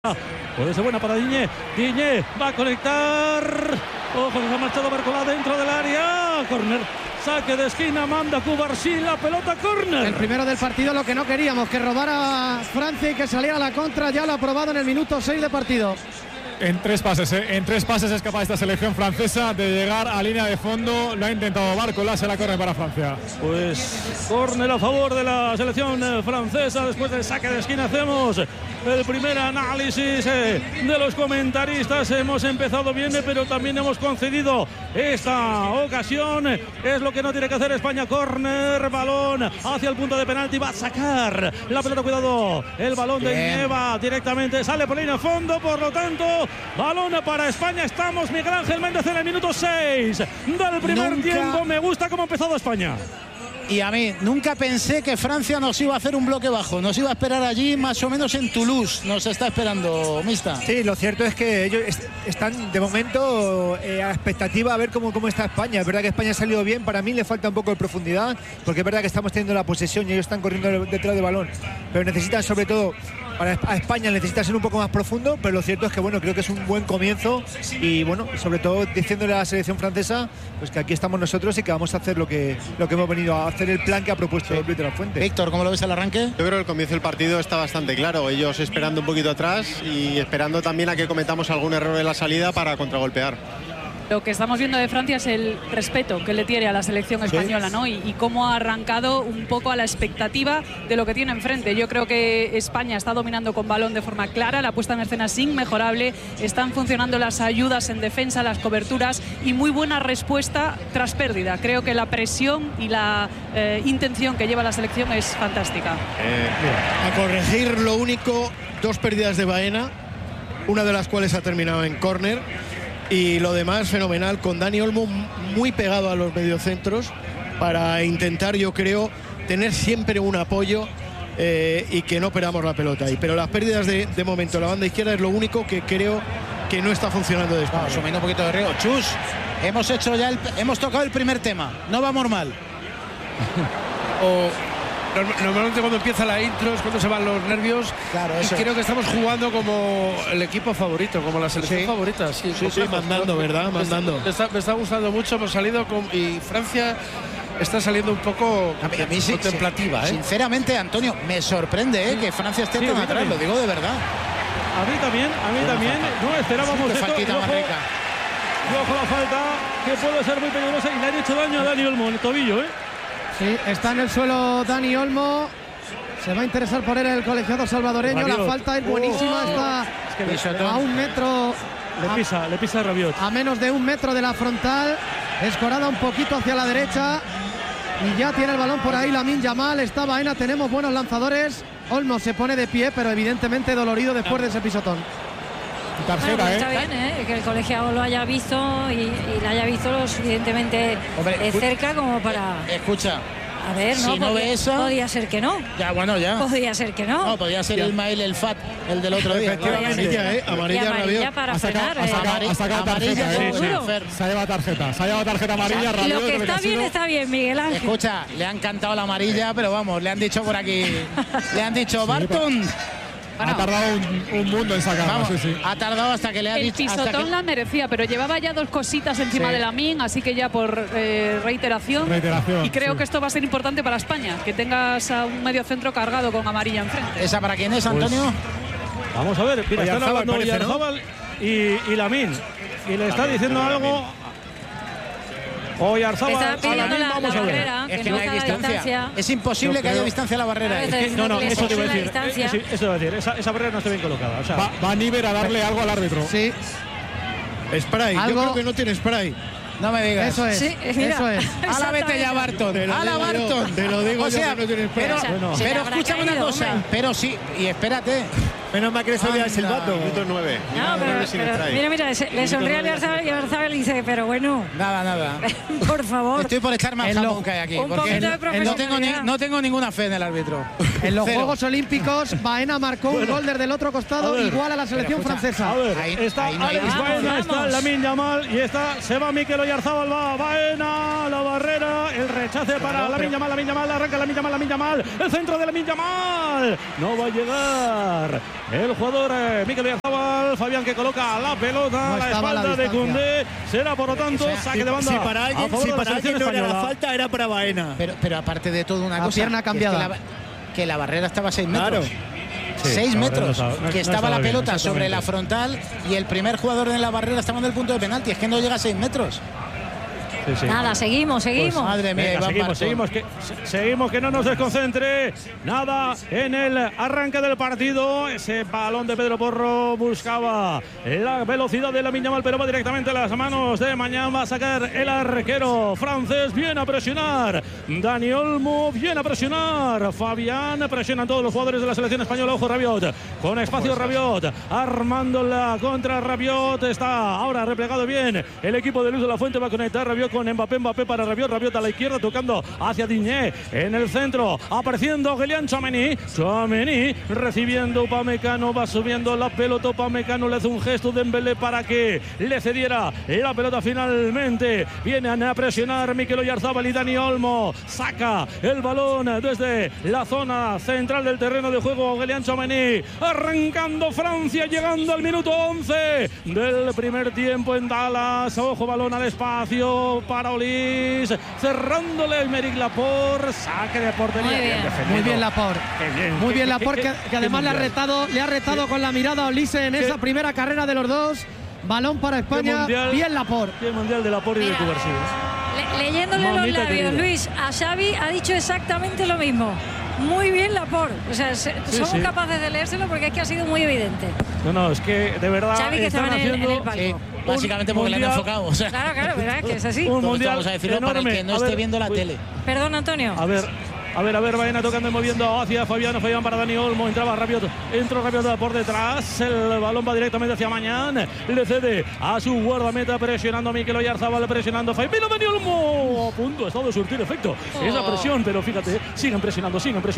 Puede ser buena para Diñé. Diñé va a conectar. Ojo que se ha marchado Barcola dentro del área. Córner. Saque de esquina. Manda Cubarsí. La pelota córner. El primero del partido, lo que no queríamos, que robara Francia y que saliera a la contra. Ya lo ha probado en el minuto 6 de partido. En tres pases es capaz esta selección francesa de llegar a línea de fondo. Lo ha intentado Barcola, se la corre para Francia. Pues córner a favor de la selección francesa. Después del saque de esquina hacemos el primer análisis de los comentaristas. Hemos empezado bien, pero también hemos concedido esta ocasión. Es lo que no tiene que hacer España. Córner, balón hacia el punto de penalti. Va a sacar la pelota, cuidado. El balón de Nieva directamente sale por línea de fondo. Por lo tanto, balón para España. Estamos, Miguel Ángel Méndez, en el minuto 6 del primer tiempo. Me gusta cómo ha empezado España. Y a mí, nunca pensé que Francia nos iba a hacer un bloque bajo. Nos iba a esperar allí, más o menos en Toulouse. Nos está esperando, Mista. Sí, lo cierto es que ellos están de momento a expectativa a ver cómo está España. Es verdad que España ha salido bien. Para mí le falta un poco de profundidad, porque es verdad que estamos teniendo la posesión y ellos están corriendo detrás del balón. Pero necesitan, sobre todo, para España necesita ser un poco más profundo. Pero lo cierto es que, bueno, creo que es un buen comienzo. Y, bueno, sobre todo diciéndole a la selección francesa pues que aquí estamos nosotros y que vamos a hacer lo que hemos venido a hacer, el plan que ha propuesto Luis de la Fuente. Víctor, ¿cómo lo ves al arranque? Yo creo que el comienzo del partido está bastante claro. Ellos esperando un poquito atrás y esperando también a que cometamos algún error en la salida para contragolpear. Lo que estamos viendo de Francia es el respeto que le tiene a la selección española, ¿no? Y cómo ha arrancado un poco a la expectativa de lo que tiene enfrente. Yo creo que España está dominando con balón de forma clara, la puesta en escena es inmejorable, están funcionando las ayudas en defensa, las coberturas y muy buena respuesta tras pérdida. Creo que la presión y la intención que lleva la selección es fantástica. A corregir lo único, 2 pérdidas de Baena, una de las cuales ha terminado en córner. Y lo demás fenomenal, con Dani Olmo muy pegado a los mediocentros para intentar, yo creo, tener siempre un apoyo y que no perdamos la pelota ahí. Pero las pérdidas de momento, la banda izquierda es lo único que creo que no está funcionando de España. Asumiendo un poquito de río. Chus, hemos tocado el primer tema, no vamos mal. Normalmente cuando empieza la intro es cuando se van los nervios. Claro, y creo que estamos jugando como el equipo favorito, como la selección favorita. Sí, mandando, ¿verdad? Mandando. Me está gustando mucho. Hemos salido y Francia está saliendo un poco contemplativa. Sinceramente, Antonio, me sorprende que Francia esté tan atrás, lo digo de verdad. A mí también. No esperábamos esto. Faltita más rica. Y ojo la falta, que puede ser muy peligrosa y le han hecho daño a Dani Olmo en el tobillo, Sí, está en el suelo Dani Olmo. Se va a interesar por él el colegiado salvadoreño. Rabiot. La falta es buenísima. Está a 1 metro. Le pisa Rabiot. A menos de 1 metro de la frontal. Escorada un poquito hacia la derecha. Y ya tiene el balón por ahí Lamine Yamal. Está Baena. Tenemos buenos lanzadores. Olmo se pone de pie, pero evidentemente dolorido después de ese pisotón. Tarjeta, bueno, está bien, que el colegiado lo haya visto y lo haya visto lo suficientemente cerca como para... Escucha. A ver, si no ve eso, podía ser que no. Ya, bueno, ya. Podía ser que no. No, podía ser Ismael El Fat, el del otro día. Amarilla para frenar. Ha sacado tarjeta. Se ha llevado tarjeta amarilla. Lo que está bien, Miguel Ángel. Escucha, le han cantado la amarilla, pero vamos, le han dicho por aquí. Le han dicho, Barton. Ha tardado un mundo en sacarla. Vamos, ha tardado hasta que le ha dicho. El pisotón la merecía, pero llevaba ya 2 cositas encima de Lamine, así que ya por reiteración. Y creo que esto va a ser importante para España, que tengas a un medio centro cargado con amarilla enfrente. ¿Esa para quién es, Antonio? Vamos a ver, mira, están hablando Oyarzábal y Lamine. Y le está diciendo algo. Está pidiendo la barrera, es que no hay distancia. Es imposible que haya distancia a la barrera. Eso te voy a decir. Esa barrera no está bien colocada. O sea, va Niver a darle algo al árbitro. Sí. Spray. Yo creo que no tiene spray. No me digas. Eso es. Sí, eso es. A la vete ya, Barton. A la Barton. Te lo digo, o sea, yo que no tiene spray. Pero escúchame una cosa. Pero sí, y espérate. Menos mal que le sabía el silbato. Minuto 9. No, pero mira, le sonríe a Oyarzábal y dice, pero bueno. Nada. Por favor. Estoy por echar más jamón que hay aquí. Porque no tengo ninguna fe en el árbitro. En los Juegos Olímpicos, Baena marcó un gol desde el otro costado, igual a la selección francesa. A ver, está Alex Baena, está Lamine Yamal y se va Mikel Oyarzábal, va Baena, la barrera el rechace para Lamine Yamal, arranca Lamine Yamal, el centro de Lamine Yamal, no va a llegar el jugador Mikel Oyarzabal, Fabián que coloca la pelota a la espalda de Koundé, será por lo tanto saque de banda. Si para alguien no era la falta, era para Baena. Pero aparte de todo, una cosa, pierna cambiada, que la barrera estaba a 6 metros. Claro. Sí, 6 metros, no estaba la bien, pelota sobre la frontal y el primer jugador en la barrera estaba en el punto de penalti. Es que no llega a 6 metros. Sí. Nada, seguimos. Pues, madre mía, venga, seguimos, que no nos desconcentre nada en el arranque del partido. Ese balón de Pedro Porro buscaba la velocidad de Lamine Yamal, pero va directamente a las manos de Mañán. Va a sacar el arquero francés, viene a presionar Dani Olmo, viene a presionar Fabián, presionan todos los jugadores de la selección española. Ojo Rabiot, con espacio Rabiot, armándola contra Rabiot, está ahora replegado bien el equipo de Luis de la Fuente, va a conectar Rabiot con Mbappé para Rabiot a la izquierda, tocando hacia Digne en el centro, apareciendo Kylian Tchouaméni, recibiendo Upamecano, va subiendo la pelota, Upamecano le hace un gesto de Dembélé para que le cediera la pelota finalmente, vienen a presionar Mikel Oyarzabal y Dani Olmo, saca el balón desde la zona central del terreno de juego Kylian Tchouaméni, arrancando Francia, llegando al minuto 11 del primer tiempo en Dallas, ojo balón al espacio para Olís, cerrándole el Aymeric Laporte, saque de portería. Muy bien Laporte. Muy bien Laporte, que además le ha retado con la mirada a Olís en esa primera carrera de los dos. Balón para España, bien Laporte. Qué mundial de Laporte y de Cubarsí. Leyéndole los labios, Luis, a Xavi ha dicho exactamente lo mismo. Muy bien Laporte. O sea, somos capaces de leérselo porque es que ha sido muy evidente. No, es que de verdad Xavi que estaba en el palco. Sí, básicamente porque le han enfocado. O sea. Claro, ¿verdad? Que es así. Un mundial vamos a decirlo enorme, para el que no esté viendo la tele. Perdón, Antonio. A ver, Baena tocando y moviendo hacia Fabián para Dani Olmo, entró Rabiot por detrás, el balón va directamente hacia Mañán, le cede a su guardameta, presionando a Mikel Oyarzabal, presionando a Fabián, Dani Olmo, a punto, ha estado de surtir efecto esa presión, pero fíjate, siguen presionando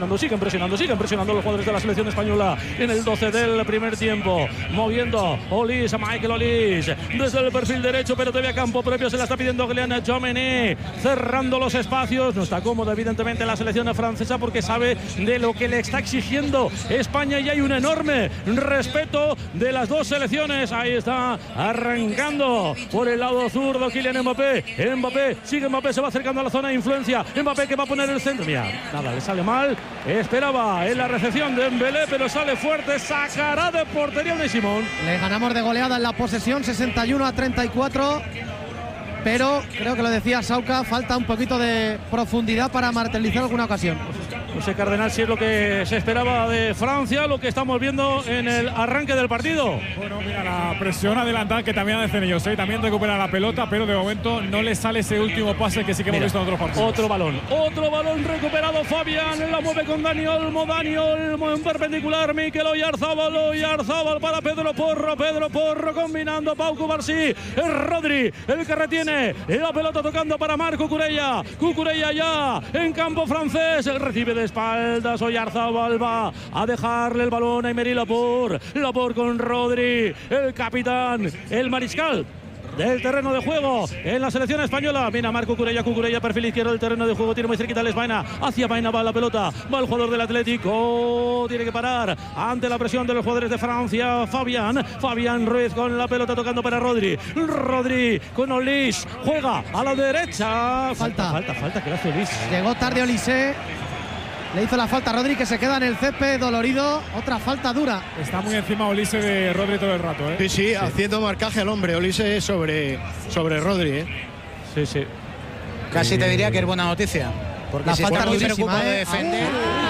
los jugadores de la selección española en el 12 del primer tiempo, moviendo Olís, a Michael Olís, desde el perfil derecho, pero todavía campo propio, se la está pidiendo Kylian Tchouaméni, cerrando los espacios, no está cómodo evidentemente la selección francesa porque sabe de lo que le está exigiendo España y hay un enorme respeto de las dos selecciones. Ahí está arrancando por el lado zurdo Kylian Mbappé, sigue Mbappé, se va acercando a la zona de influencia, Mbappé que va a poner el centro, mira, nada, le sale mal, esperaba en la recepción de Dembélé pero sale fuerte, sacará de portería Unai Simón. Le ganamos de goleada en la posesión 61-34. Pero creo que lo decía Sauca, falta un poquito de profundidad para martirizar alguna ocasión. No sé, Cardenal, si es lo que se esperaba de Francia, lo que estamos viendo en el arranque del partido. Bueno, mira, la presión adelantada que también hacen ellos, también recupera la pelota, pero de momento no le sale ese último pase que sí que hemos visto en otros partidos. Otro balón recuperado, Fabián, la mueve con Dani Olmo en perpendicular, Mikel Oyarzabal para Pedro Porro combinando Pau Cubarsí, Rodri, el que retiene la pelota tocando para Marc Cucurella ya en campo francés, el recibe de espaldas, Oyarzabal va a dejarle el balón a Aymeric Laporte con Rodri, el capitán, el mariscal del terreno de juego en la selección española. Mira Marc Cucurella, perfil izquierdo del terreno de juego, tiene muy cerquita Les Baena, hacia Baena va la pelota, va el jugador del Atlético, tiene que parar ante la presión de los jugadores de Francia. Fabián Ruiz con la pelota tocando para Rodri con Olís, juega a la derecha, falta que le hace Olís. Llegó tarde Olise, le hizo la falta a Rodri, que se queda en el césped dolorido. Otra falta dura. Está muy encima Olise de Rodri todo el rato, Sí, haciendo marcaje al hombre. Olise sobre Rodri, Sí. Casi te diría que es buena noticia. Porque la si falta está muy durísima, preocupado de defender.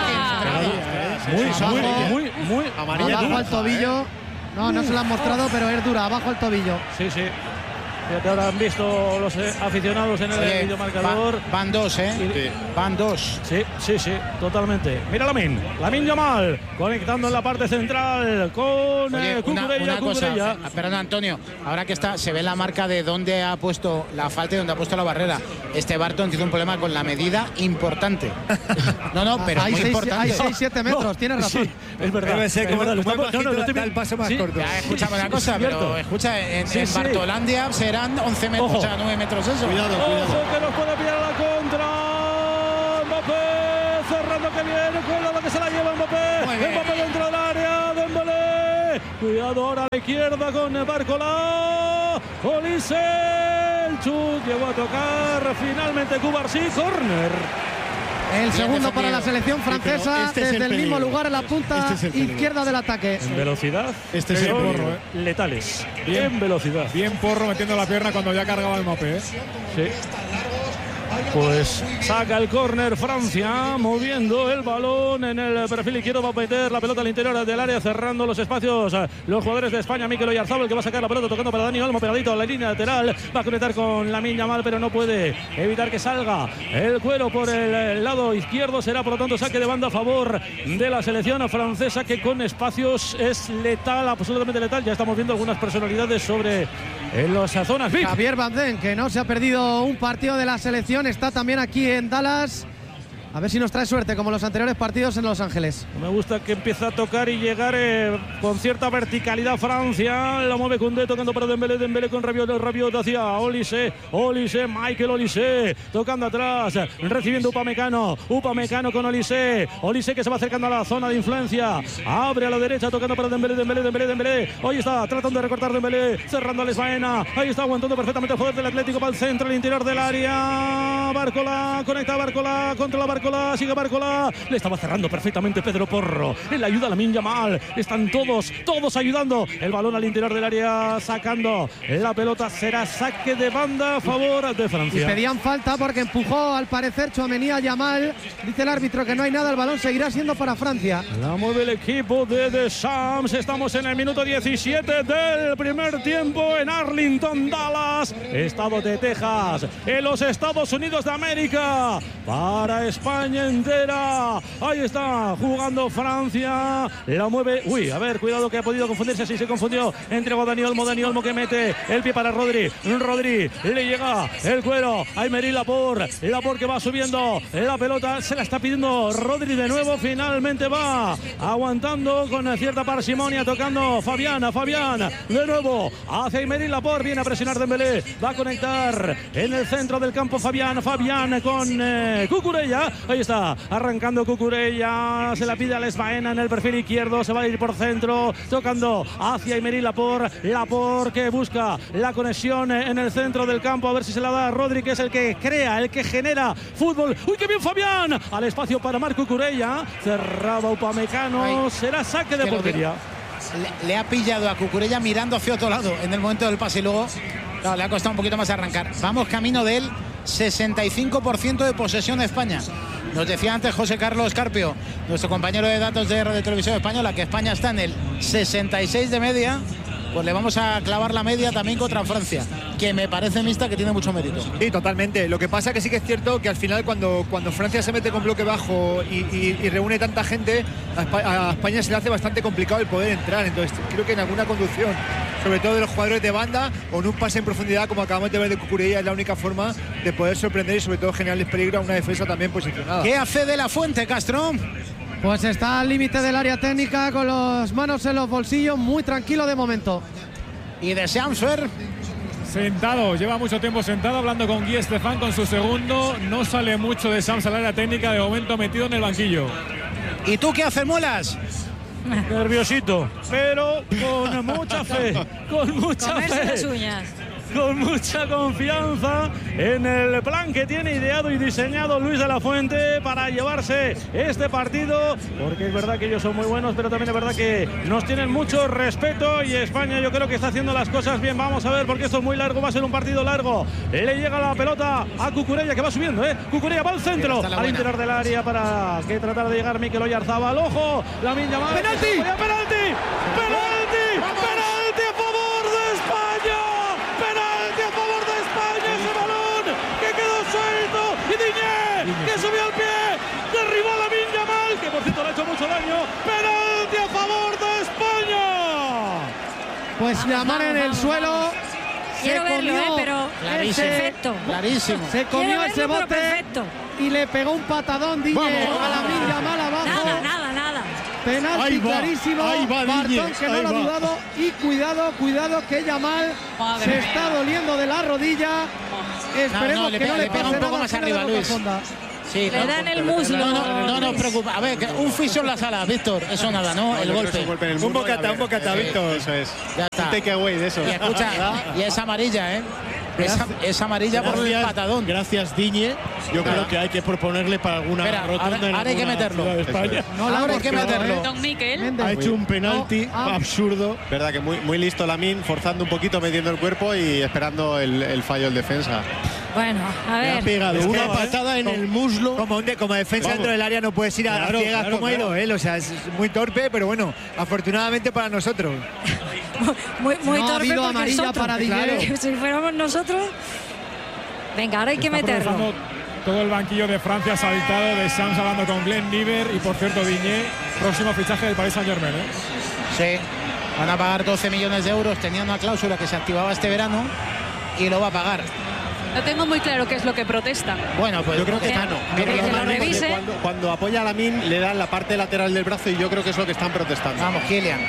Muy amarilla. Abajo al tobillo. No se la han mostrado, pero es dura, abajo al tobillo. Sí. Fíjate, ahora han visto los aficionados en el videomarcador. Van dos, Van dos. Sí, totalmente. Mira Lamine Yamal conectando en la parte central con Cucurella. Perdón, Antonio, ahora que está, se ve la marca de dónde ha puesto la falta y dónde ha puesto la barrera. Este Barton tiene un problema con la medida importante. Pero hay muy importante. Hay 6-7 metros, tienes razón. Sí, es verdad. Debe ser como el paso más corto. Escúchame una cosa, pero escucha, en Bartolandia será serán 11 metros, o sea, 9 metros eso. Cuidado. Que nos puede pillar la contra. Mbappé cerrando que viene, cuidado que se la lleva Mbappé. Mbappé dentro del área, Dembélé. Cuidado ahora a la izquierda con Barcola. Olise, el chut llegó a tocar. Finalmente Cubarsí, córner. El segundo para la selección francesa, desde el mismo lugar en la punta izquierda del ataque. En velocidad, este es el Porro, letales. Bien, en velocidad. Bien Porro metiendo la pierna cuando ya cargaba el Mbappé. Sí. Pues saca el córner Francia, moviendo el balón en el perfil izquierdo, va a meter la pelota al interior del área, cerrando los espacios los jugadores de España. Mikel Oyarzabal, que va a sacar la pelota, tocando para Dani Olmo, pegadito a la línea lateral, va a conectar con Lamine Yamal, pero no puede evitar que salga el cuero por el lado izquierdo. Será por lo tanto saque de banda a favor de la selección francesa, que con espacios es letal, absolutamente letal. Ya estamos viendo algunas personalidades sobre en las zonas VIP. Javier Bardem, que no se ha perdido un partido de la selección, está también aquí en Dallas. A ver si nos trae suerte, como los anteriores partidos en Los Ángeles. Me gusta que empieza a tocar y llegar con cierta verticalidad Francia. La mueve Koundé, tocando para Dembélé. Dembélé con Rabiot hacia Olise. Michael Olise, tocando atrás, recibiendo Upamecano con Olise. Olise que se va acercando a la zona de influencia. Abre a la derecha, tocando para Dembélé. Ahí está, tratando de recortar Dembélé, cerrando a Les Baena. Ahí está, aguantando perfectamente el poder del Atlético para el centro, al interior del área. Barcola, conecta Barcola, contra la Barcola, sigue Barcola. Le estaba cerrando perfectamente Pedro Porro. En la ayuda a Lamine Yamal. Están todos ayudando. El balón al interior del área, sacando la pelota. Será saque de banda a favor de Francia. Y pedían falta porque empujó al parecer Tchouaméni a Yamal. Dice el árbitro que no hay nada. El balón seguirá siendo para Francia. La mueve el equipo de Deschamps. Estamos en el minuto 17 del primer tiempo en Arlington, Dallas, estado de Texas, en los Estados Unidos de América. Para España entera. Ahí está jugando Francia. La mueve. Uy, a ver, cuidado que ha podido confundirse. Sí, se confundió. Entregó a Dani Olmo que mete el pie para Rodri. Le llega el cuero a Aymeric Laporte que va subiendo la pelota. Se la está pidiendo Rodri de nuevo. Finalmente va aguantando con cierta parsimonia, tocando Fabián de nuevo hacia Aymeric Laporte. Viene a presionar Dembélé. Va a conectar en el centro del campo Fabián con Cucurella. Ahí está, arrancando Cucurella. Se la pide a Les Baena en el perfil izquierdo. Se va a ir por centro, tocando hacia Aymeric Laporte que busca la conexión en el centro del campo. A ver si se la da a Rodri, que es el que crea, el que genera fútbol. ¡Uy, qué bien Fabián! Al espacio para Marc Cucurella. Cerraba Upamecano. Será saque de portería. Le ha pillado a Cucurella mirando hacia otro lado en el momento del pase y luego le ha costado un poquito más arrancar. Vamos camino del 65% de posesión de España. Nos decía antes José Carlos Carpio, nuestro compañero de datos de Radio Televisión Española, que España está en el 66 de media. Pues le vamos a clavar la media también contra Francia, que me parece mixta, que tiene mucho mérito. Sí, totalmente. Lo que pasa que sí que es cierto que al final cuando Francia se mete con bloque bajo y reúne tanta gente, a España se le hace bastante complicado el poder entrar. Entonces creo que en alguna conducción, sobre todo de los jugadores de banda, o en un pase en profundidad como acabamos de ver de Cucurella, es la única forma de poder sorprender y sobre todo generarles peligro a una defensa también posicionada. ¿Qué hace De La Fuente, Castro? Pues está al límite del área técnica, con las manos en los bolsillos, muy tranquilo de momento. ¿Y de Samsfer? Sentado, lleva mucho tiempo sentado, hablando con Guy Estefan, con su segundo. No sale mucho de Sams al área técnica, de momento metido en el banquillo. ¿Y tú qué haces, Muelas? Nerviosito, pero con mucha fe, Comerse las uñas. Con mucha confianza en el plan que tiene ideado y diseñado Luis de la Fuente para llevarse este partido, porque es verdad que ellos son muy buenos, pero también es verdad que nos tienen mucho respeto y España yo creo que está haciendo las cosas bien. Vamos a ver, porque esto es muy largo, va a ser un partido largo. Le llega la pelota a Cucurella, que va subiendo, Cucurella va al centro, al interior del área para que tratara de llegar Mikel Oyarzabal. ¡Ojo! Lamine Yamal. ¡Penalti! ¡Penalti! ¡A favor de España! ¡Penalti a favor de España! Ese balón que quedó suelto y Diñé, que subió al pie, derribó a Lamine Yamal, que por cierto le ha hecho mucho daño. ¡Penalti a favor de España! Pues Yamal en el suelo. Quiero verlo, pero perfecto. Clarísimo. Se comió ese bote perfecto. y le pegó un patadón Diñé a Lamine Yamal abajo. Nada. Penalti clarísimo. ahí va Bartón, Diñe, que no ahí lo ha va. dudado. Y cuidado que Yamal Madre se mía. está doliendo de la rodilla. Esperemos le que pega- no le le pega pase un poco nada más fuera arriba, de Boca Luis. Fonda. Sí, Le da en el muslo. No nos preocupa. A ver, que un fisio en la sala, Víctor. Eso nada, ¿no? El golpe. Un bocata, Víctor. Eso es. Ya está. Un takeaway de eso. Y escucha, y es amarilla, ¿eh? Es amarilla por el patadón. Gracias, Diñe. Yo creo que hay que proponerle para alguna Espera, rotonda en ahora hay que alguna meterlo. ciudad de España. No la Ahora hay hemos que pillado, meterlo. Don Miquel. Méndez. Ha hecho un penalti No, absurdo. Verdad que muy listo Lamine, forzando un poquito, metiendo el cuerpo y esperando el fallo del defensa. Bueno, a Le ha ver. pegado Es que, una patada en el muslo. Como defensa dentro del área no puedes ir a Claro, ciegas claro, como ha ido él. O sea, es muy torpe, pero bueno, afortunadamente para nosotros. Muy No ha torpe habido porque amarilla es otro. para Diñe. Claro, si fuéramos nosotros. Venga, ahora hay que Está meterlo. aprovechando todo el banquillo de Francia saltado de Sams hablando con Glenn Niver y por cierto Diñé, próximo fichaje del Paris Saint-Germain. Sí. Van a pagar 12 millones de euros. Tenía una cláusula que se activaba este verano y lo va a pagar. No tengo muy claro qué es lo que protestan. Bueno, pues Yo creo que Mano. yo creo que que lo Lamine, revise. cuando apoya a Lamine le dan la parte lateral del brazo y yo creo que es lo que están protestando. Vamos, Kylian.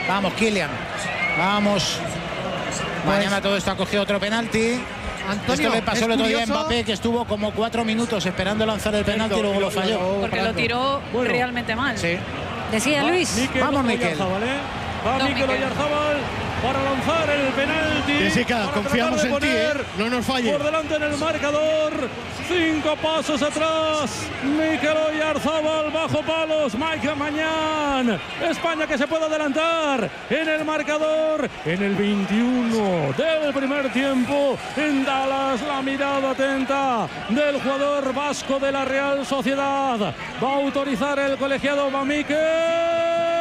Vamos. Mañana todo esto ha cogido otro penalti. Antonio, Esto le pasó es el otro día a curioso. Mbappé, que estuvo como 4 minutos esperando lanzar el penalti y luego lo falló. Porque lo tiró realmente mal. Sí. Decía Luis. Vamos, Miquel. Oyarzabal, ¿eh? Va Don Miquel Miquel. Oyarzabal para lanzar el penalti. Jessica, para confiamos tratar de en ti, poner no nos falles. Por delante en el marcador. 5 pasos atrás. Miquel Oyarzabal bajo palos. Mike Mañán. España que se puede adelantar en el marcador. En el 21 del primer tiempo. En Dallas, la mirada atenta del jugador vasco de la Real Sociedad. Va a autorizar el colegiado va Miquel.